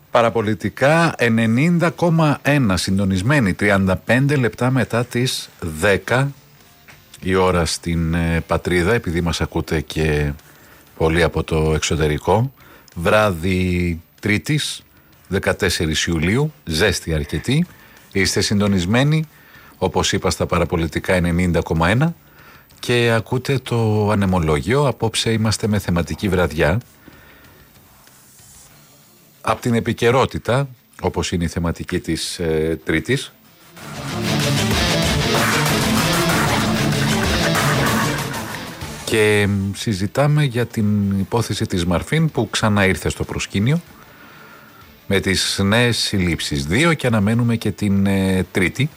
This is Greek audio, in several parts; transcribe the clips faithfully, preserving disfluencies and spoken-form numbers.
Παραπολιτικά ενενήντα κόμμα ένα, συντονισμένοι, τριάντα πέντε λεπτά μετά τις δέκα η ώρα στην ε, πατρίδα, επειδή μας ακούτε και πολύ από το εξωτερικό. Βράδυ Τρίτης, δεκατέσσερις Ιουλίου, ζέστη αρκετή. Είστε συντονισμένοι, όπως είπα, στα παραπολιτικά ενενήντα κόμμα ένα και ακούτε το ανεμολόγιο. Απόψε είμαστε με θεματική βραδιά. Από την επικαιρότητα, όπως είναι η θεματική της ε, Τρίτης, και συζητάμε για την υπόθεση της Μαρφίν που ξανά ήρθε στο προσκήνιο με τις νέες συλλήψεις, δύο, και αναμένουμε και την ε, Τρίτη.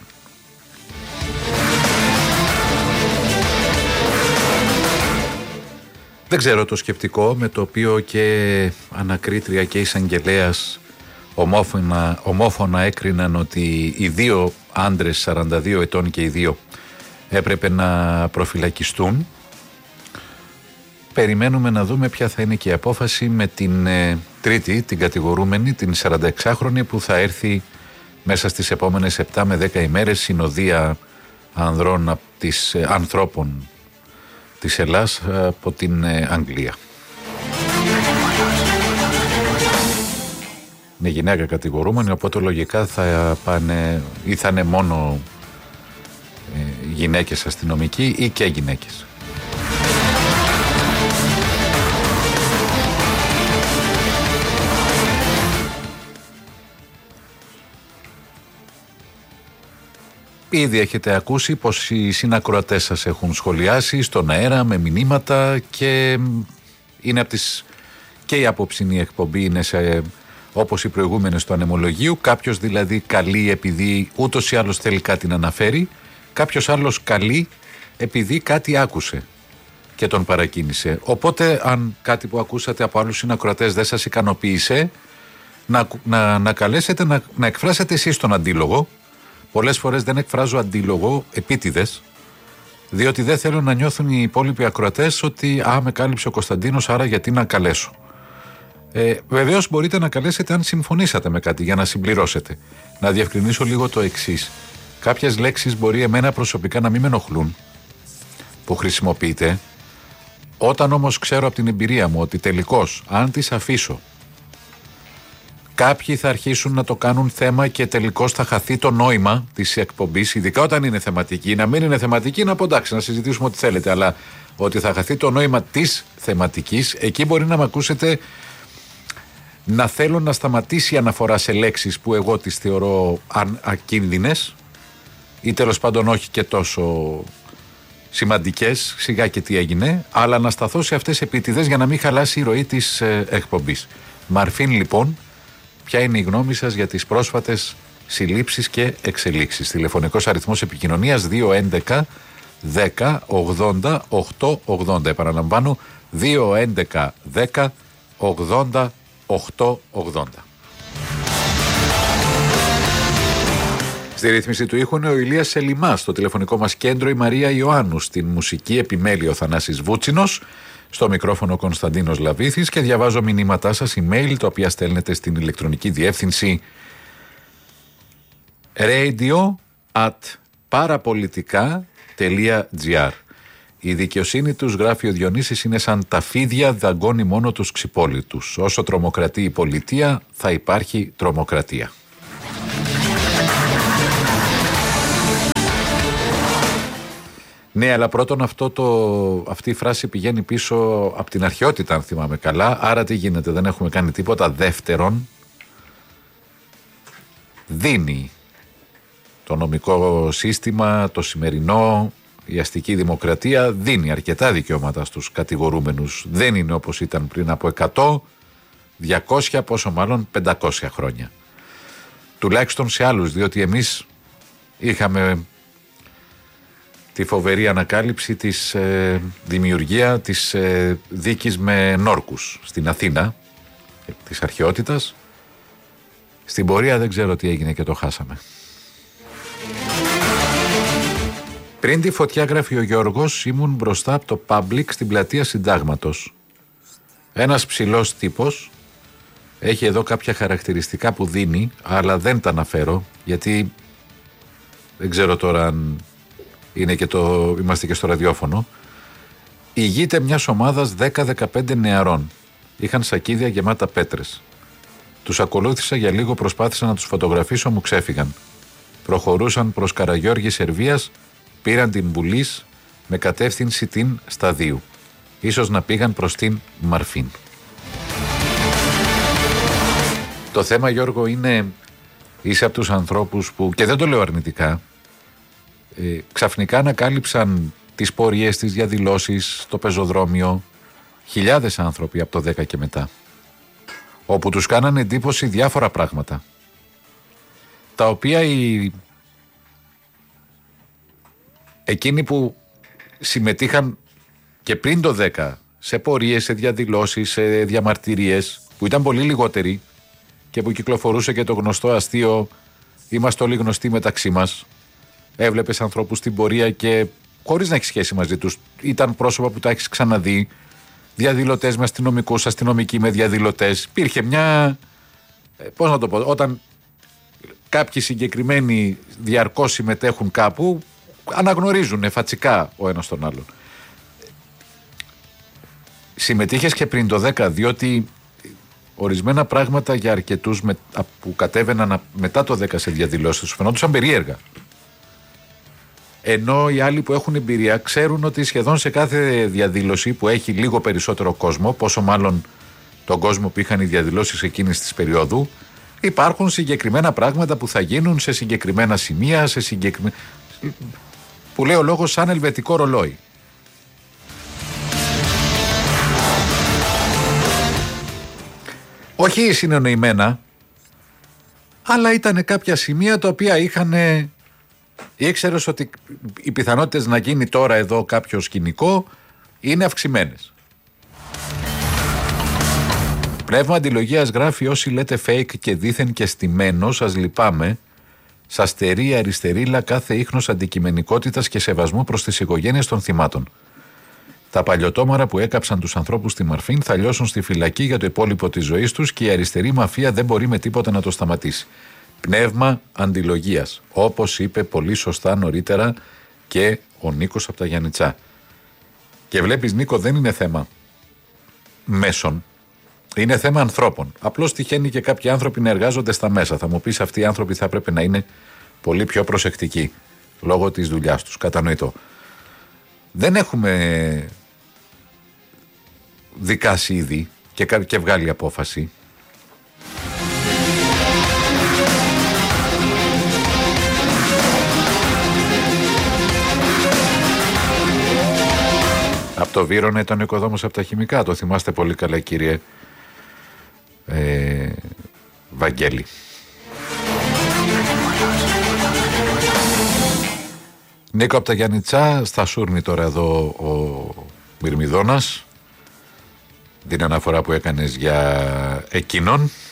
Δεν ξέρω το σκεπτικό με το οποίο και ανακρίτρια και εισαγγελέας ομόφωνα, ομόφωνα έκριναν ότι οι δύο άντρες σαράντα δύο ετών και οι δύο έπρεπε να προφυλακιστούν. Περιμένουμε να δούμε ποια θα είναι και η απόφαση με την ε, Τρίτη, την κατηγορούμενη, την σαρανταεξάχρονη, που θα έρθει μέσα στις επόμενες επτά με δέκα ημέρες, συνοδεία ανδρών της, ε, ανθρώπων της Ελλάς από την ε, Αγγλία. Είναι γυναίκα κατηγορούμενη, οπότε λογικά θα πάνε ή θα είναι μόνο ε, γυναίκες αστυνομικοί ή και γυναίκες. Ήδη έχετε ακούσει πως οι συνακροατές σας έχουν σχολιάσει στον αέρα με μηνύματα και είναι από τις... και η απόψινή εκπομπή είναι σε... όπως οι προηγούμενες του ανεμολογίου. Κάποιος δηλαδή καλεί επειδή ούτως ή άλλως θέλει κάτι να αναφέρει, κάποιος άλλος καλεί επειδή κάτι άκουσε και τον παρακίνησε. Οπότε αν κάτι που ακούσατε από άλλους συνακροατές δεν σας ικανοποίησε, να, να, να καλέσετε να, να εκφράσετε εσείς τον αντίλογο. Πολλές φορές δεν εκφράζω αντίλογο επίτηδες, διότι δεν θέλω να νιώθουν οι υπόλοιποι ακροατές ότι «Α, με κάλυψε ο Κωνσταντίνος, άρα γιατί να καλέσω». Ε, βεβαίως μπορείτε να καλέσετε αν συμφωνήσατε με κάτι για να συμπληρώσετε. Να διευκρινίσω λίγο το εξής. Κάποιες λέξεις μπορεί εμένα προσωπικά να μην με ενοχλούν που χρησιμοποιείτε. Όταν όμως ξέρω από την εμπειρία μου ότι τελικώς αν τις αφήσω, κάποιοι θα αρχίσουν να το κάνουν θέμα και τελικώς θα χαθεί το νόημα της εκπομπής, ειδικά όταν είναι θεματική. Να μην είναι θεματική, να πω εντάξει, να συζητήσουμε ό,τι θέλετε, αλλά ότι θα χαθεί το νόημα της θεματικής, εκεί μπορεί να με ακούσετε να θέλω να σταματήσει η αναφορά σε λέξεις που εγώ τις θεωρώ ακίνδυνες ή τέλος πάντων όχι και τόσο σημαντικές, σιγά και τι έγινε, αλλά να σταθώ σε αυτές επίτηδες για να μην χαλάσει η ροή της ε, εκπομπής. Μαρφίν, λοιπόν, ποια είναι η γνώμη σας για τις πρόσφατες συλλήψεις και εξελίξεις? Τηλεφωνικός αριθμός επικοινωνίας δύο έντεκα δέκα ογδόντα οκτακόσια ογδόντα. Επαναλαμβάνω, δύο έντεκα δέκα ογδόντα οκτακόσια ογδόντα. Στη ρύθμιση του ήχου είναι ο Ηλίας Σελιμάς. Στο τηλεφωνικό μας κέντρο η Μαρία Ιωάννου. Στην μουσική επιμέλεια ο Θανάσης Βούτσινος. Στο μικρόφωνο Κωνσταντίνος Λαβίθης και διαβάζω μηνύματά σας, email, τα οποία στέλνετε στην ηλεκτρονική διεύθυνση radio at parapolitica.gr. Η δικαιοσύνη τους, γράφει ο Διονύσης, είναι σαν τα φίδια, δαγκώνει μόνο τους ξυπόλυτους. Όσο τρομοκρατεί η πολιτεία, θα υπάρχει τρομοκρατία. Ναι, αλλά πρώτον αυτό το, αυτή η φράση πηγαίνει πίσω από την αρχαιότητα, αν θυμάμαι καλά. Άρα τι γίνεται, δεν έχουμε κάνει τίποτα. Δεύτερον, δίνει το νομικό σύστημα, το σημερινό, η αστική δημοκρατία, δίνει αρκετά δικαιώματα στους κατηγορούμενους. Δεν είναι όπως ήταν πριν από εκατό, διακόσια, πόσο μάλλον πεντακόσια χρόνια. Τουλάχιστον σε άλλους, διότι εμείς είχαμε τη φοβερή ανακάλυψη της ε, δημιουργία της ε, δίκης με νόρκους στην Αθήνα, ε, της αρχαιότητας. Στην πορεία δεν ξέρω τι έγινε και το χάσαμε. Πριν τη φωτιά, γράφει ο Γιώργος, ήμουν μπροστά από το public στην πλατεία Συντάγματος. Ένας ψηλός τύπος έχει εδώ κάποια χαρακτηριστικά που δίνει, αλλά δεν τα αναφέρω, γιατί δεν ξέρω τώρα αν είναι και το, είμαστε και στο ραδιόφωνο. Ηγείται μιας ομάδας δέκα δεκαπέντε νεαρών. Είχαν σακίδια γεμάτα πέτρες. Τους ακολούθησα για λίγο, προσπάθησα να τους φωτογραφίσω, μου ξέφυγαν. Προχωρούσαν προς Καραγιώργη Σερβίας, πήραν την Βουλής με κατεύθυνση την Σταδίου. Ίσως να πήγαν προς την Μαρφίν. Το θέμα, Γιώργο, είναι είσαι από τους ανθρώπους που, και δεν το λέω αρνητικά, ε, ξαφνικά ανακάλυψαν τις πορείες, τις διαδηλώσεις, το πεζοδρόμιο, χιλιάδες άνθρωποι από το δέκα και μετά, όπου τους κάνανε εντύπωση διάφορα πράγματα, τα οποία οι... εκείνοι που συμμετείχαν και πριν το δέκα σε πορείες, σε διαδηλώσεις, σε διαμαρτυρίες, που ήταν πολύ λιγότεροι και που κυκλοφορούσε και το γνωστό αστείο «Είμαστε όλοι γνωστοί μεταξύ μας». Έβλεπες ανθρώπους στην πορεία και χωρίς να έχει σχέση μαζί τους, ήταν πρόσωπα που τα έχεις ξαναδεί, διαδηλωτές με αστυνομικούς, αστυνομικοί με διαδηλωτές. Υπήρχε μια, πώς να το πω, όταν κάποιοι συγκεκριμένοι διαρκώς συμμετέχουν κάπου, αναγνωρίζουν φατσικά ο ένας τον άλλον. Συμμετείχες και πριν το δέκα, διότι ορισμένα πράγματα για αρκετούς με, που κατέβαιναν μετά το δέκα σε διαδηλώσεις τους φαινόντουσαν περίεργα. Ενώ οι άλλοι που έχουν εμπειρία ξέρουν ότι σχεδόν σε κάθε διαδήλωση που έχει λίγο περισσότερο κόσμο, πόσο μάλλον τον κόσμο που είχαν οι διαδηλώσεις εκείνης της περίοδου, υπάρχουν συγκεκριμένα πράγματα που θα γίνουν σε συγκεκριμένα σημεία, σε συγκεκριμένα... που λέει ο λόγος σαν ελβετικό ρολόι. Όχι συνεννοημένα, αλλά ήταν κάποια σημεία τα οποία είχαν... Ήξερες ότι οι πιθανότητες να γίνει τώρα εδώ κάποιο σκηνικό είναι αυξημένες. Πνεύμα αντιλογίας γράφει: όσοι λέτε fake και δήθεν και στημένο, σας λυπάμαι. Σας στερεί αριστερίλα κάθε ίχνος αντικειμενικότητας και σεβασμού προς τις οικογένειες των θυμάτων. Τα παλιωτόμαρα που έκαψαν τους ανθρώπους στη Μαρφίν θα λιώσουν στη φυλακή για το υπόλοιπο της ζωής τους και η αριστερή μαφία δεν μπορεί με τίποτα να το σταματήσει. Πνεύμα αντιλογίας, όπως είπε πολύ σωστά νωρίτερα και ο Νίκος από τα Γιαννιτσά. Και βλέπεις, Νίκο, δεν είναι θέμα μέσων, είναι θέμα ανθρώπων. Απλώς τυχαίνει και κάποιοι άνθρωποι να εργάζονται στα μέσα. Θα μου πεις, αυτοί οι άνθρωποι θα πρέπει να είναι πολύ πιο προσεκτικοί λόγω της δουλειάς τους. Κατανοητό. Δεν έχουμε δικάσει ήδη και, και βγάλει απόφαση. Από το Βύρωνα ήταν ο οικοδόμος από τα χημικά. Το θυμάστε πολύ καλά, κύριε ε, Βαγγέλη. Νίκο από τα Γιαννιτσά, στα Σούρνη τώρα εδώ ο Μυρμηδόνας. Την αναφορά που έκανες για εκείνον.